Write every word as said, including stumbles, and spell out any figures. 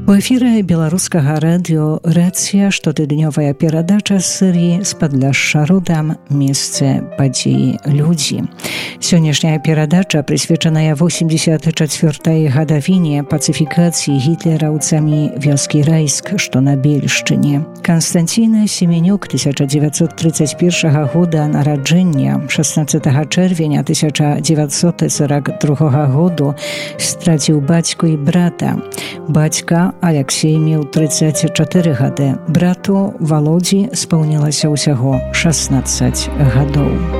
У эфіры беларускага радыё «Рацыя» штотыднёвая перадача з серыі «З-падляшша родам. Месцы, падзеі, людзі». Сённяшняя перадача прысвечаная восемьдесят чацвёртай гадавіне пацыфікацыі гітлераўцамі вёскі Райск, што на Бельшчыне. Канстанцін Семенюк, тысяча девятьсот тридцать первого года нараджэння, шестнадцатого чэрвеня тысяча девятьсот сорок другого году, страціў бацьку і брата. Бацька Алексей меў тридцать четыре гады, брату Володзі спаўнілася ўсяго шестнадцать гадоў.